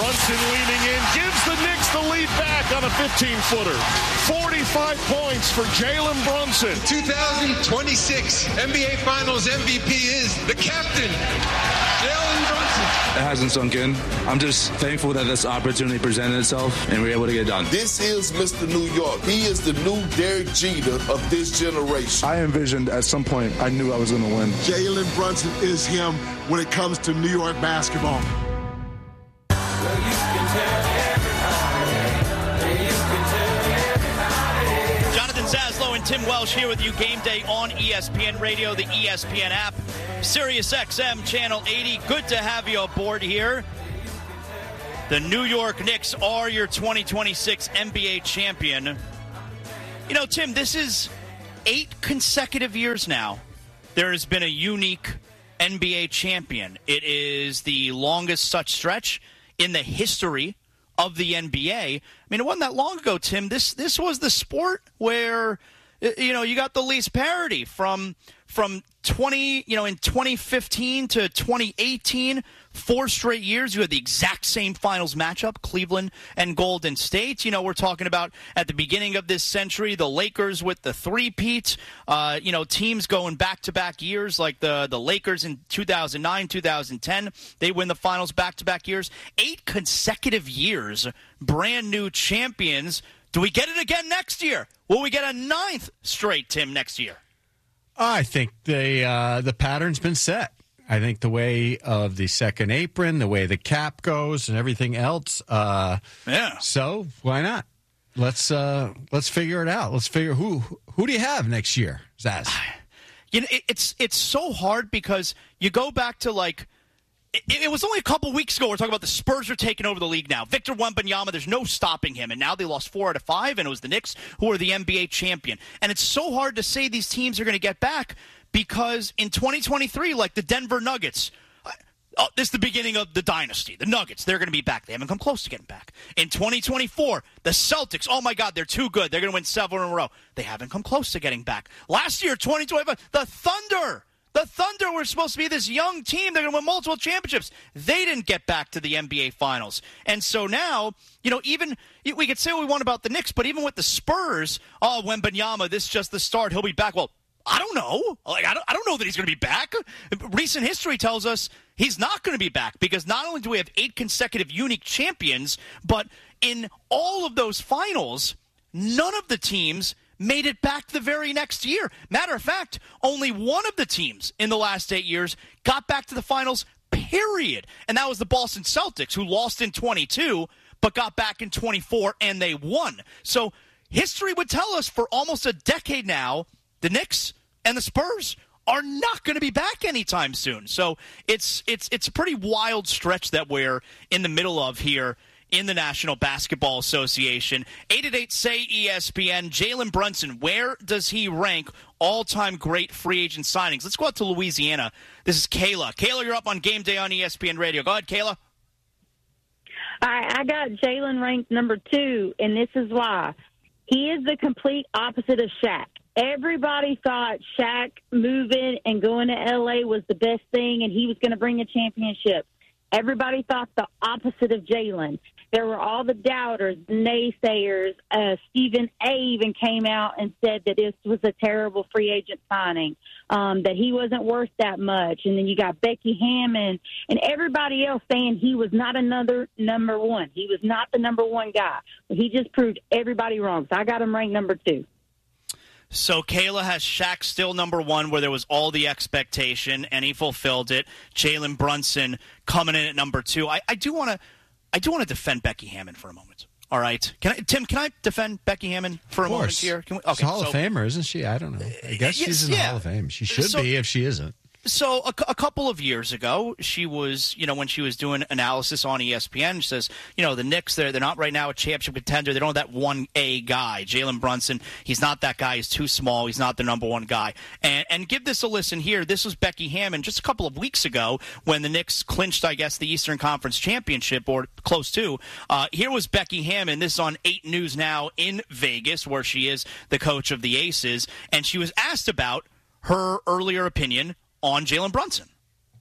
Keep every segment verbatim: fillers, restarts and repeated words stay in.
Brunson leaning in, gives the Knicks the lead back on a fifteen-footer. forty-five points for Jalen Brunson. twenty twenty-six N B A Finals M V P is the captain, Jalen Brunson. It hasn't sunk in. I'm just thankful that this opportunity presented itself and we were able to get it done. This is Mister New York. He is the new Derek Jeter of this generation. I envisioned at some point I knew I was going to win. Jalen Brunson is him when it comes to New York basketball. Jonathan Zaslow and Tim Welsh here with you. Game day on E S P N Radio, the E S P N app, Sirius X M Channel eighty. Good to have you aboard here. The New York Knicks are your twenty twenty-six N B A champion. You know, Tim, this is eight consecutive years now. There has been a unique N B A champion. It is the longest such stretch in the history of the N B A. I mean, it wasn't that long ago, Tim. This this was the sport where, you know, you got the least parity from from twenty, you know, in twenty fifteen to twenty eighteen. Four straight years, you had the exact same finals matchup, Cleveland and Golden State. You know, we're talking about at the beginning of this century, the Lakers with the three-peat. Uh, you know, teams going back-to-back years like the, the Lakers in two thousand nine, two thousand ten. They win the finals back-to-back years. Eight consecutive years, brand new champions. Do we get it again next year? Will we get a ninth straight, Tim, next year? I think the uh, the pattern's been set. I think the way of the second apron, the way the cap goes, and everything else. Uh, yeah. So why not? Let's uh, let's figure it out. Let's figure who who do you have next year, Zaz? You know, it, it's it's so hard because you go back to like it, it was only a couple weeks ago. We're talking about the Spurs are taking over the league now. Victor Wembanyama, there's no stopping him, and now they lost four out of five, and it was the Knicks who are the N B A champion. And it's so hard to say these teams are going to get back. Because in twenty twenty-three, like the Denver Nuggets, oh, this is the beginning of the dynasty. The Nuggets, they're going to be back. They haven't come close to getting back. In twenty twenty-four, the Celtics, oh, my God, they're too good. They're going to win several in a row. They haven't come close to getting back. Last year, twenty twenty-five, the Thunder. The Thunder were supposed to be this young team. They're going to win multiple championships. They didn't get back to the N B A Finals. And so now, you know, even we could say what we want about the Knicks, but even with the Spurs, oh, Wembanyama, this is just the start. He'll be back. Well, I don't know. Like I don't, I don't know that he's going to be back. Recent history tells us he's not going to be back because not only do we have eight consecutive unique champions, but in all of those finals, none of the teams made it back the very next year. Matter of fact, only one of the teams in the last eight years got back to the finals, period. And that was the Boston Celtics, who lost in twenty-two, but got back in twenty-four, and they won. So history would tell us for almost a decade now, the Knicks and the Spurs are not going to be back anytime soon. So it's it's it's a pretty wild stretch that we're in the middle of here in the National Basketball Association. eight eight eight, S A Y, E S P N. Jalen Brunson, where does he rank all-time great free agent signings? Let's go out to Louisiana. This is Kayla. Kayla, you're up on Game Day on E S P N Radio. Go ahead, Kayla. All right, I got Jalen ranked number two, and this is why. He is the complete opposite of Shaq. Everybody thought Shaq moving and going to L A was the best thing, and he was going to bring a championship. Everybody thought the opposite of Jalen. There were all the doubters, the naysayers. Uh, Stephen A. even came out and said that this was a terrible free agent signing, um, that he wasn't worth that much. And then you got Becky Hammon and everybody else saying he was not another number one. He was not the number one guy. He just proved everybody wrong. So I got him ranked number two. So Kayla has Shaq still number one, where there was all the expectation, and he fulfilled it. Jalen Brunson coming in at number two. I, I do want to, I do want to defend Becky Hammon for a moment. All right, can I, Tim? Can I defend Becky Hammon for a moment here? Can we, okay, she's a Hall so, of Famer, isn't she? I don't know. I guess yes, she's in yeah. the Hall of Fame. She should so, be if she isn't. So a, a couple of years ago, she was, you know, when she was doing analysis on E S P N, she says, you know, the Knicks, they're, they're not right now a championship contender. They don't have that one A guy, Jalen Brunson. He's not that guy. He's too small. He's not the number one guy. And, and give this a listen here. This was Becky Hammon just a couple of weeks ago when the Knicks clinched, I guess, the Eastern Conference Championship, or close to. Uh, here was Becky Hammon. This is on eight News Now in Vegas, where she is the coach of the Aces. And she was asked about her earlier opinion on Jalen Brunson.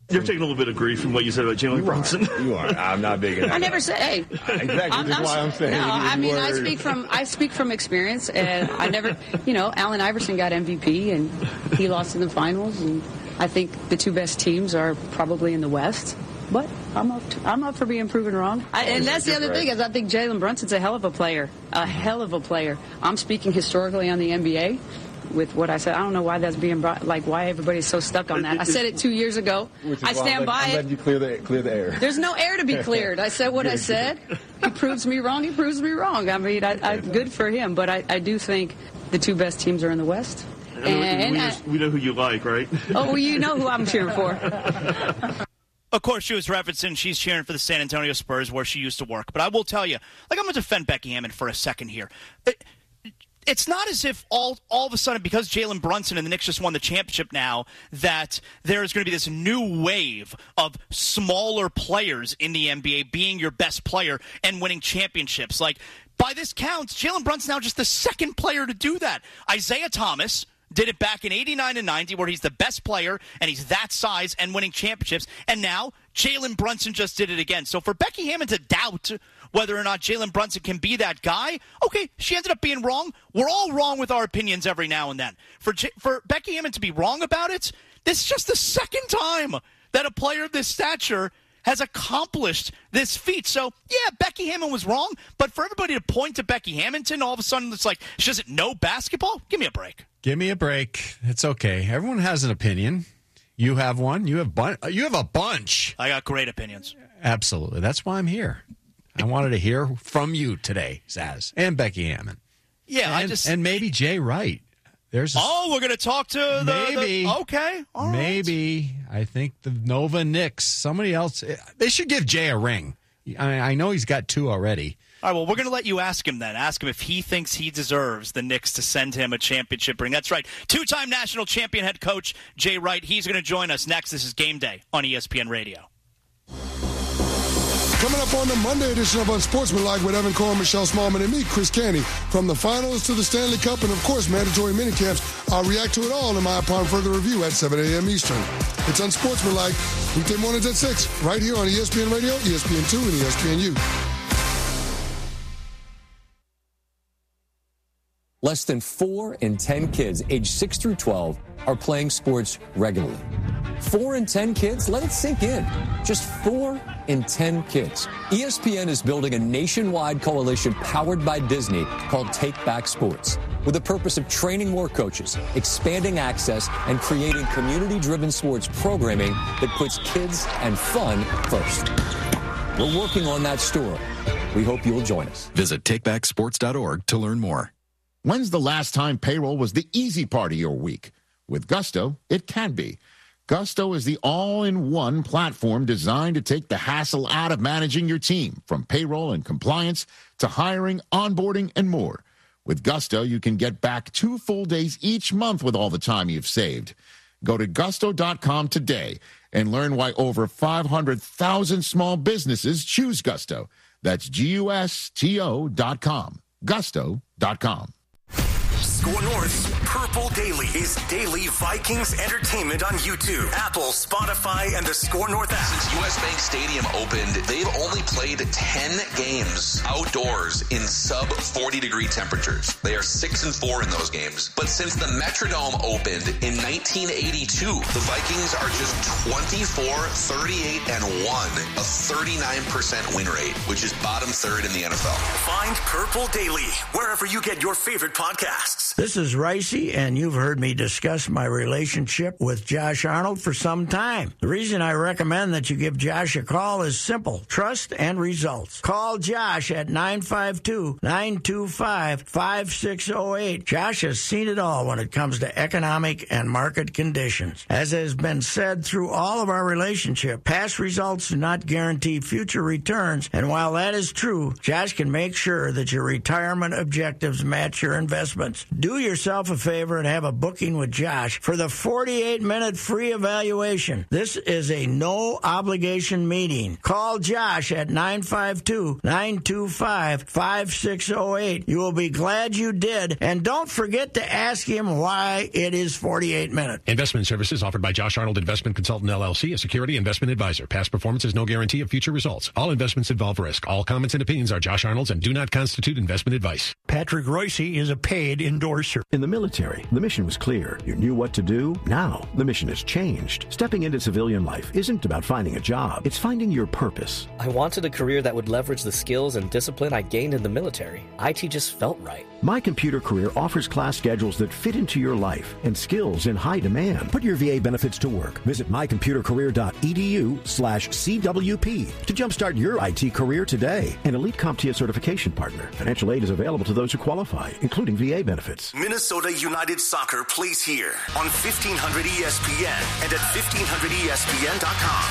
You're taking a little bit of grief from what you said about Jalen Brunson. You are. I'm not big in that. I never said, hey. Exactly. I'm, That's I'm, why I'm saying. No, I mean, word. I speak from I speak from experience, and I never, you know, Allen Iverson got M V P, and he lost in the finals, and I think the two best teams are probably in the West. But I'm up. To, I'm up for being proven wrong. I, and that's the other thing is I think Jalen Brunson's a hell of a player, a hell of a player. I'm speaking historically on the N B A. With what I said, I don't know why that's being brought, like why everybody's so stuck on that. I said it two years ago. I stand by it. I'm letting you clear the, clear the air. There's no air to be cleared. I said what I said. He proves me wrong. He proves me wrong. I mean, I, I, good for him. But I, I do think the two best teams are in the West. And, and we, I, we know who you like, right? Oh, well, you know who I'm cheering for. Of course, she was referencing she's cheering for the San Antonio Spurs where she used to work. But I will tell you, like, I'm going to defend Becky Hammon for a second here. It, It's not as if all all of a sudden, because Jalen Brunson and the Knicks just won the championship now, that there is going to be this new wave of smaller players in the N B A being your best player and winning championships. Like, by this counts, Jalen Brunson now just the second player to do that. Isaiah Thomas did it back in eighty-nine and ninety where he's the best player and he's that size and winning championships. And now Jalen Brunson just did it again. So for Becky Hammon to doubt whether or not Jalen Brunson can be that guy, okay, she ended up being wrong. We're all wrong with our opinions every now and then. For J- for Becky Hammon to be wrong about it, this is just the second time that a player of this stature has accomplished this feat. So, yeah, Becky Hammon was wrong, but for everybody to point to Becky Hamilton, all of a sudden it's like she doesn't know basketball? Give me a break. Give me a break. It's okay. Everyone has an opinion. You have one. You have bun- You have a bunch. I got great opinions. Absolutely. That's why I'm here. I wanted to hear from you today, Zaz, and Becky Hammon. Yeah, and, I just and maybe Jay Wright. There's a, oh, we're going to talk to the maybe the, okay, all maybe right. I think the Nova Knicks. Somebody else. They should give Jay a ring. I, I know he's got two already. All right, well, we're going to let you ask him then. Ask him if he thinks he deserves the Knicks to send him a championship ring. That's right. Two-time national champion head coach Jay Wright. He's going to join us next. This is Game Day on E S P N Radio. Coming up on the Monday edition of Unsportsmanlike with Evan Cohen, Michelle Smallman, and me, Chris Canty. From the finals to the Stanley Cup and, of course, mandatory minicamps, I'll react to it all in my upon further review at seven a.m. Eastern. It's Unsportsmanlike, weekday mornings at six, right here on E S P N Radio, E S P N two, and E S P N U. Less than four in ten kids aged six through twelve are playing sports regularly. Four in ten kids? Let it sink in. Just four in ten kids. E S P N is building a nationwide coalition powered by Disney called Take Back Sports, with the purpose of training more coaches, expanding access, and creating community-driven sports programming that puts kids and fun first. We're working on that story. We hope you'll join us. Visit take back sports dot org to learn more. When's the last time payroll was the easy part of your week? With Gusto, it can be. Gusto is the all-in-one platform designed to take the hassle out of managing your team, from payroll and compliance to hiring, onboarding, and more. With Gusto, you can get back two full days each month with all the time you've saved. Go to gusto dot com today and learn why over five hundred thousand small businesses choose Gusto. That's G U S T O dot com. gusto dot com. Score North's Purple Daily is daily Vikings entertainment on YouTube, Apple, Spotify, and the Score North app. Since U S Bank Stadium opened, they've only played ten games outdoors in sub forty degree temperatures. They are six and four in those games. But since the Metrodome opened in nineteen eighty-two, the Vikings are just twenty-four, thirty-eight, and one, a thirty-nine percent win rate, which is bottom third in the N F L. Find Purple Daily wherever you get your favorite podcasts. This is Ricey, and you've heard me discuss my relationship with Josh Arnold for some time. The reason I recommend that you give Josh a call is simple: trust and results. Call Josh at nine five two, nine two five, five six zero eight. Josh has seen it all when it comes to economic and market conditions. As has been said through all of our relationship, past results do not guarantee future returns, and while that is true, Josh can make sure that your retirement objectives match your investments. Do yourself a favor and have a booking with Josh for the forty-eight minute free evaluation. This is a no-obligation meeting. Call Josh at nine nine five two, nine two five, five six zero eight. You will be glad you did. And don't forget to ask him why it is forty-eight minutes. Investment services offered by Josh Arnold Investment Consultant, L L C, a security investment advisor. Past performance is no guarantee of future results. All investments involve risk. All comments and opinions are Josh Arnold's and do not constitute investment advice. Patrick Royce is a paid endorser. In the military, the mission was clear. You knew what to do. Now, the mission has changed. Stepping into civilian life isn't about finding a job. It's finding your purpose. I wanted a career that would leverage the skills and discipline I gained in the military. I T just felt right. My Computer Career offers class schedules that fit into your life and skills in high demand. Put your V A benefits to work. Visit my computer career dot e d u slash C W P to jumpstart your I T career today. An elite CompTIA certification partner. Financial aid is available to those who qualify, including V A benefits. Minnesota United Soccer plays here on fifteen hundred E S P N and at fifteen hundred E S P N dot com.